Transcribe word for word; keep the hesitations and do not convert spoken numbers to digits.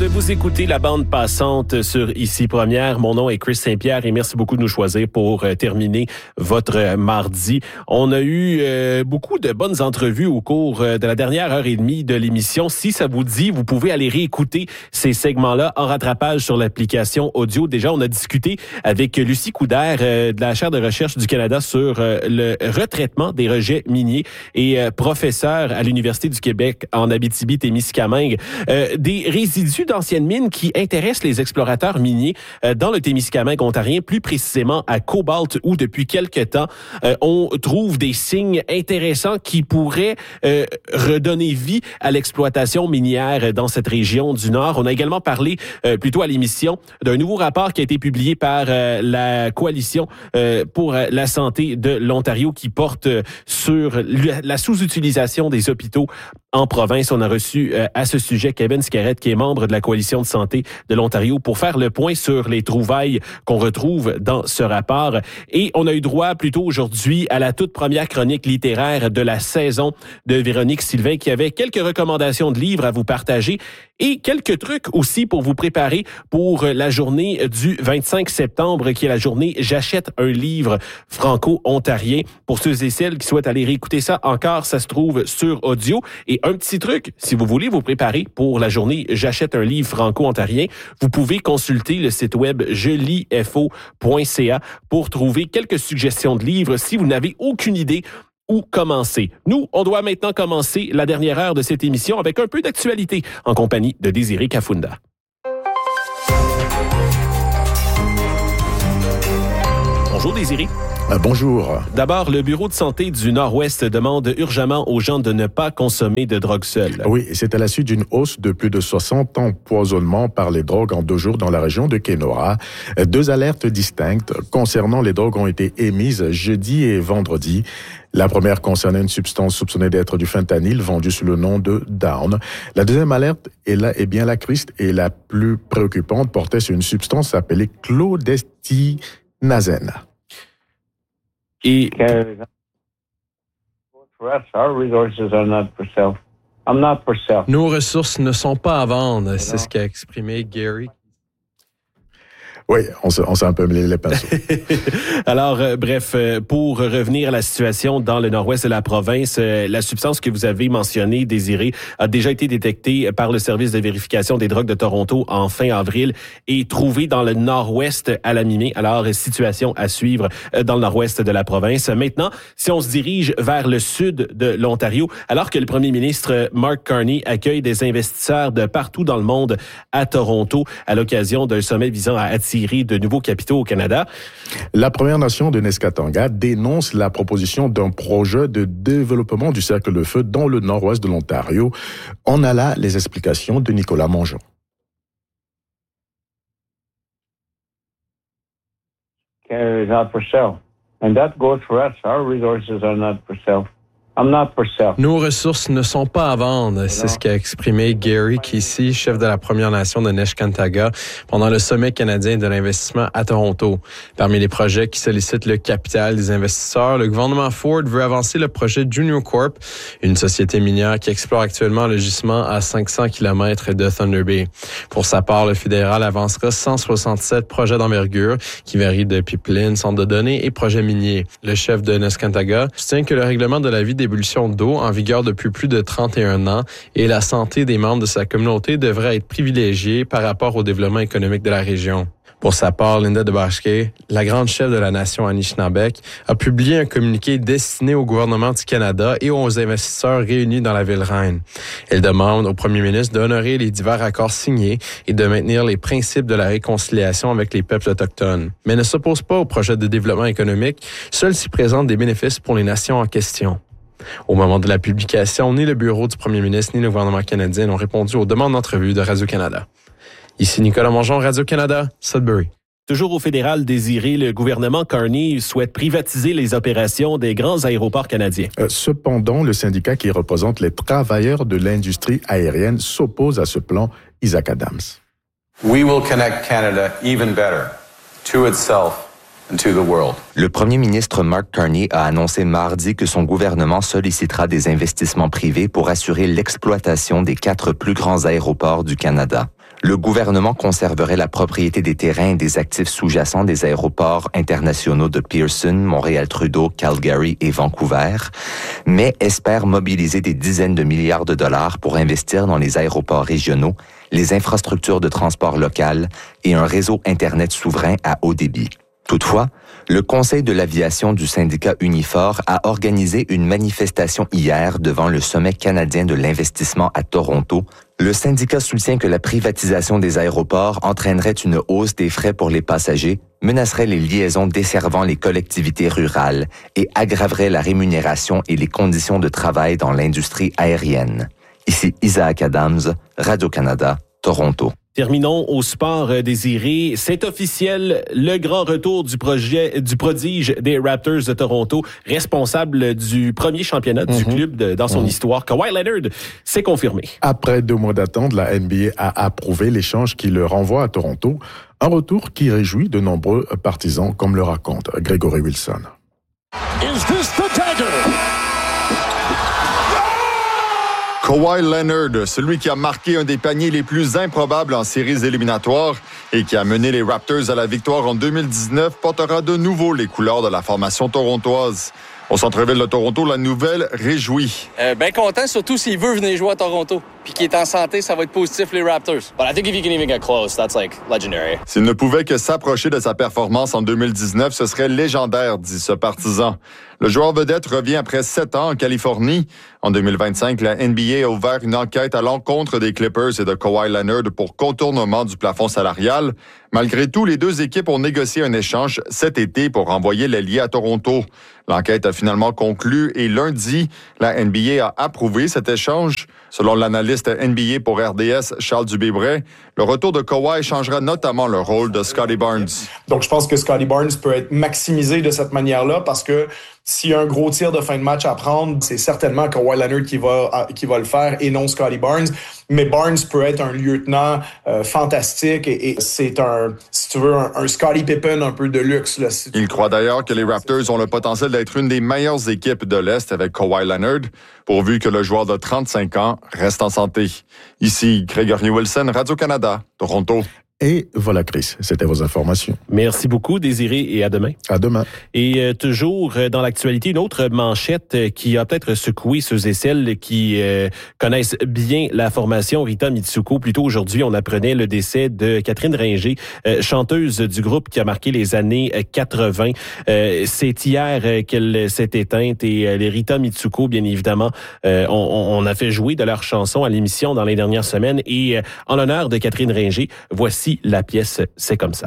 de vous écouter la bande passante sur Ici Première. Mon nom est Chris Saint-Pierre et merci beaucoup de nous choisir pour euh, terminer votre euh, mardi. On a eu euh, beaucoup de bonnes entrevues au cours euh, de la dernière heure et demie de l'émission. Si ça vous dit, vous pouvez aller réécouter ces segments-là en rattrapage sur l'application audio. Déjà, on a discuté avec Lucie Coudert euh, de la chaire de recherche du Canada sur euh, le retraitement des rejets miniers et euh, professeur à l'Université du Québec en Abitibi-Témiscamingue. Euh, des résidus d'anciennes mines qui intéressent les explorateurs miniers euh, dans le Témiscamingue ontarien, plus précisément à Cobalt, où depuis quelque temps, euh, on trouve des signes intéressants qui pourraient euh, redonner vie à l'exploitation minière dans cette région du Nord. On a également parlé, euh, plutôt à l'émission, d'un nouveau rapport qui a été publié par euh, la Coalition euh, pour la santé de l'Ontario qui porte euh, sur la sous-utilisation des hôpitaux en province. On a reçu euh, à ce sujet Kevin Scarrett, qui est membre de la Coalition de santé de l'Ontario, pour faire le point sur les trouvailles qu'on retrouve dans ce rapport. Et on a eu droit plutôt aujourd'hui à la toute première chronique littéraire de la saison de Véronique Sylvain, qui avait quelques recommandations de livres à vous partager et quelques trucs aussi pour vous préparer pour la journée du vingt-cinq septembre, qui est la journée J'achète un livre franco-ontarien. Pour ceux et celles qui souhaitent aller réécouter ça encore, ça se trouve sur audio. Et un petit truc, si vous voulez vous préparer pour la journée J'achète un livre franco-ontarien, vous pouvez consulter le site web je lis f o point c a pour trouver quelques suggestions de livres si vous n'avez aucune idée où commencer. Nous, on doit maintenant commencer la dernière heure de cette émission avec un peu d'actualité en compagnie de Désiré Kafunda. Bonjour Désiré. Euh, bonjour. D'abord, le Bureau de santé du Nord-Ouest demande urgemment aux gens de ne pas consommer de drogue seule. Oui, c'est à la suite d'une hausse de plus de soixante empoisonnements par les drogues en deux jours dans la région de Kenora. Deux alertes distinctes concernant les drogues ont été émises jeudi et vendredi. La première concernait une substance soupçonnée d'être du fentanyl vendue sous le nom de Down. La deuxième alerte est, là, est bien la Christ et la plus préoccupante portait sur une substance appelée clodestinazène. Et nos ressources ne sont pas à vendre, c'est ce qu'a exprimé Gary. Oui, on s'est, on s'est un peu mêlé les pinceaux. Alors, euh, bref, euh, pour revenir à la situation dans le nord-ouest de la province, euh, la substance que vous avez mentionnée, Désiré, a déjà été détectée par le service de vérification des drogues de Toronto en fin avril et trouvée dans le nord-ouest à la mi-mai. Alors, situation à suivre euh, dans le nord-ouest de la province. Maintenant, si on se dirige vers le sud de l'Ontario, alors que le premier ministre Mark Carney accueille des investisseurs de partout dans le monde à Toronto à l'occasion d'un sommet visant à attirer de nouveaux capitaux au Canada. La Première Nation de Nescatanga dénonce la proposition d'un projet de développement du cercle de feu dans le nord-ouest de l'Ontario. On a là les explications de Nicolas Mongeon. Is not for sale. And that goes for us. Our resources are not for sale. I'm not for sale. Nos ressources ne sont pas à vendre, c'est ce qu'a exprimé Gary Casey, chef de la Première Nation de Neskantaga, pendant le sommet canadien de l'investissement à Toronto. Parmi les projets qui sollicitent le capital des investisseurs, le gouvernement Ford veut avancer le projet Junior Corp, une société minière qui explore actuellement le gisement à cinq cents kilomètres de Thunder Bay. Pour sa part, le fédéral avancera cent soixante-sept projets d'envergure qui varient de pipelines, centres de données et projets miniers. Le chef de Neskantaga soutient que le règlement de la vie d'ébullition d'eau en vigueur depuis plus de trente et un ans et la santé des membres de sa communauté devrait être privilégiée par rapport au développement économique de la région. Pour sa part, Linda DeBashke, la grande chef de la nation Anishinaabeg, a publié un communiqué destiné au gouvernement du Canada et aux investisseurs réunis dans la ville reine. Elle demande au premier ministre d'honorer les divers accords signés et de maintenir les principes de la réconciliation avec les peuples autochtones, mais ne s'oppose pas au projet de développement économique, seul s'y présentent des bénéfices pour les nations en question. Au moment de la publication, ni le bureau du premier ministre ni le gouvernement canadien n'ont répondu aux demandes d'entrevue de Radio-Canada. Ici Nicolas Mongeon, Radio-Canada, Sudbury. Toujours au fédéral, Désiré, le gouvernement Carney souhaite privatiser les opérations des grands aéroports canadiens. Euh, cependant, le syndicat qui représente les travailleurs de l'industrie aérienne s'oppose à ce plan, Isaac Adams. We will connect Canada even better to itself. Le premier ministre Mark Carney a annoncé mardi que son gouvernement sollicitera des investissements privés pour assurer l'exploitation des quatre plus grands aéroports du Canada. Le gouvernement conserverait la propriété des terrains et des actifs sous-jacents des aéroports internationaux de Pearson, Montréal-Trudeau, Calgary et Vancouver, mais espère mobiliser des dizaines de milliards de dollars pour investir dans les aéroports régionaux, les infrastructures de transport local et un réseau Internet souverain à haut débit. Toutefois, le Conseil de l'aviation du syndicat Unifor a organisé une manifestation hier devant le Sommet canadien de l'investissement à Toronto. Le syndicat soutient que la privatisation des aéroports entraînerait une hausse des frais pour les passagers, menacerait les liaisons desservant les collectivités rurales et aggraverait la rémunération et les conditions de travail dans l'industrie aérienne. Ici Isaac Adams, Radio-Canada, Toronto. Terminons au sport désiré. C'est officiel, le grand retour du projet du prodige des Raptors de Toronto, responsable du premier championnat mm-hmm. du club de, dans son mm-hmm. histoire. Kawhi Leonard s'est confirmé. Après deux mois d'attente, la N B A a approuvé l'échange qui le renvoie à Toronto. Un retour qui réjouit de nombreux partisans, comme le raconte Gregory Wilson. Is this the dagger? Kawhi Leonard, celui qui a marqué un des paniers les plus improbables en séries éliminatoires et qui a mené les Raptors à la victoire en deux mille dix-neuf, portera de nouveau les couleurs de la formation torontoise. Au centre-ville de Toronto, la nouvelle réjouit. Euh, bien content, surtout s'il veut venir jouer à Toronto. Puis qu'il est en santé, ça va être positif les Raptors. But I think if you can even get close, that's like legendary. S'il ne pouvait que s'approcher de sa performance en deux mille dix-neuf, ce serait légendaire, dit ce partisan. Le joueur vedette revient après sept ans en Californie. En deux mille vingt-cinq, la N B A a ouvert une enquête à l'encontre des Clippers et de Kawhi Leonard pour contournement du plafond salarial. Malgré tout, les deux équipes ont négocié un échange cet été pour renvoyer l'ailier à Toronto. L'enquête a finalement conclu et lundi, la N B A a approuvé cet échange. Selon l'analyste N B A pour R D S, Charles Dubébret, le retour de Kawhi changera notamment le rôle de Scottie Barnes. Donc, je pense que Scottie Barnes peut être maximisé de cette manière-là parce que s'il y a un gros tir de fin de match à prendre, c'est certainement Kawhi Leonard qui va, qui va le faire et non Scottie Barnes. Mais Barnes peut être un lieutenant euh, fantastique et, et c'est un, si tu veux, un, un Scottie Pippen un peu de luxe. Là, si Il croit d'ailleurs que les Raptors ont le potentiel d'être une des meilleures équipes de l'Est avec Kawhi Leonard, pourvu que le joueur de trente-cinq ans reste en santé. Ici, Gregory Wilson, Radio-Canada, Toronto. Et voilà, Chris, c'était vos informations. Merci beaucoup, Désiré, et à demain. À demain. Et euh, toujours euh, dans l'actualité, une autre manchette euh, qui a peut-être secoué ceux et celles qui euh, connaissent bien la formation Rita Mitsuko. Plus tôt aujourd'hui, on apprenait le décès de Catherine Ringer, euh, chanteuse du groupe qui a marqué les années quatre-vingt. Euh, c'est hier euh, qu'elle s'est éteinte et euh, les Rita Mitsuko, bien évidemment, euh, on, on a fait jouer de leurs chansons à l'émission dans les dernières semaines. Et euh, en l'honneur de Catherine Ringer, voici la pièce « C'est comme ça ».